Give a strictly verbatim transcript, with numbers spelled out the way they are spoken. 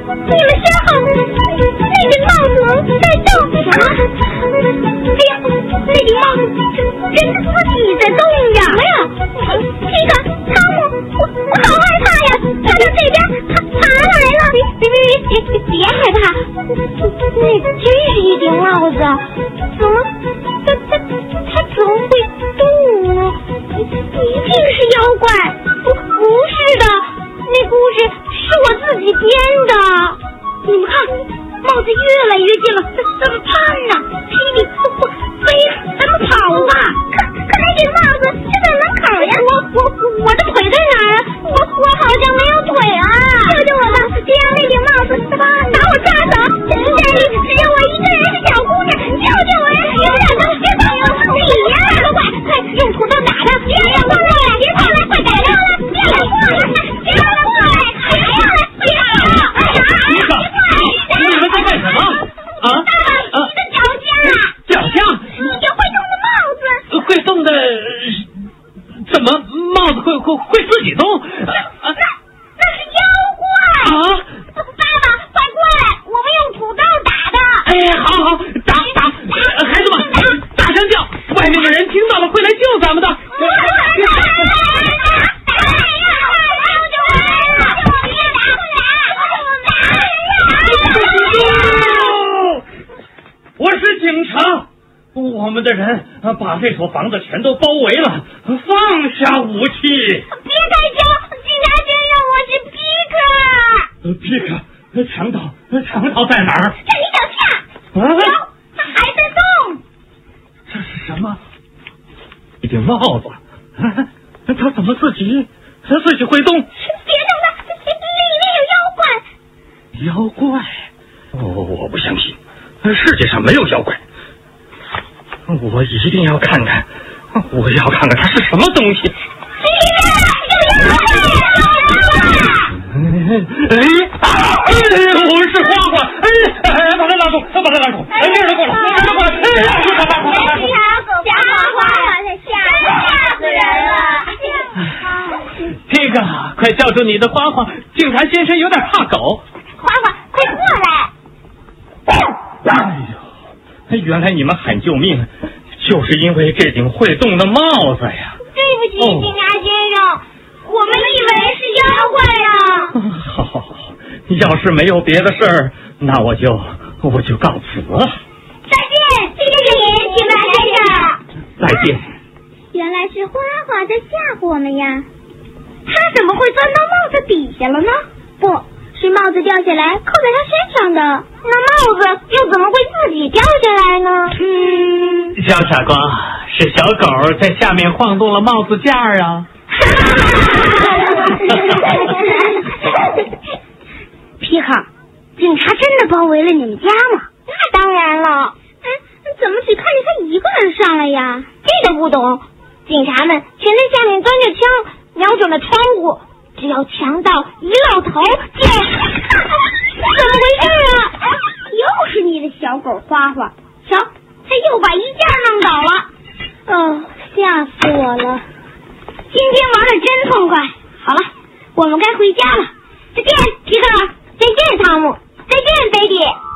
你们身后那顶帽子在动啊！哎呀，那顶帽子人的自己在动呀！什么呀？皮克，汤姆，我我好害怕呀！他从这边爬爬来了！别别别别别害怕，那真是一顶帽子，怎么它它它怎么会动呢？一定是妖怪！不不是的，那故事是我自己编的。你们看，帽子越来越近了，怎么看呢？皮皮，我飞，咱们跑吧！可可那顶帽子就在门口呀！我我我的腿在哪儿啊？我我好像没有腿啊！救救我吧！别让那顶帽子把把我抓走！这里只有我一个人是小姑娘，救救我呀！有点东西放我你呀！快快用土豆打他！别让我过来！别过来！快改掉了！别让我过来！别让我过来！别让我别让我！哎呀！ 你们在干什么？啊？ 啊！你的脚架！ 脚架？ 一顶会动的帽子。 会动的？怎么帽子会会会自己动？ 那那是妖怪！ 啊！ 爸爸，快过来！我们用土豆打的。 哎，好好打打！孩子们，大声叫！外面的人听到了会来救咱们的。我是警察，我们的人把这所房子全都包围了，放下武器！ 别开枪！警察先生，我是皮克。 皮克，强盗，强盗在哪儿？ 这里脚下。 啊！ 他还在动。 这是什么？一顶帽子。啊，他怎么自己自己会动？别动他，里面有妖怪。 妖怪？我我不相信。世界上没有妖怪，我一定要看看，我要看看它是什么东西。哎，我是花花，哎，把他拉住，把他拉住，哎，别人过来，别人过来，哎， 吓花花，吓死人了！ 这个，快叫住你的花花，警察先生有点怕狗。 花花，快过来！ 哎呦，原来你们喊救命，就是因为这顶会动的帽子呀！ 对不起，哦、警察先生，我们以为是妖怪呀。 好好好，要是没有别的事儿，那我就我就告辞了。 再见，谢谢您，警察先生。 再见。 原来是花花在吓唬我们呀！他怎么会钻到帽子底下了呢？不。是帽子掉下来扣在他身上的，那帽子又怎么会自己掉下来呢？嗯， 小傻瓜，是小狗在下面晃动了帽子架啊！ 皮克，警察真的包围了你们家吗？那当然了。哎，怎么只看见他一个人上来呀？这个不懂。警察们全在下面端着枪，瞄准了窗户。只要强盗一露头，就怎么回事啊？又是你的小狗花花，瞧，他又把衣架弄倒了。哦，吓死我了！今天玩的真痛快。好了，我们该回家了。再见，皮克。再见，汤姆。再见，贝蒂。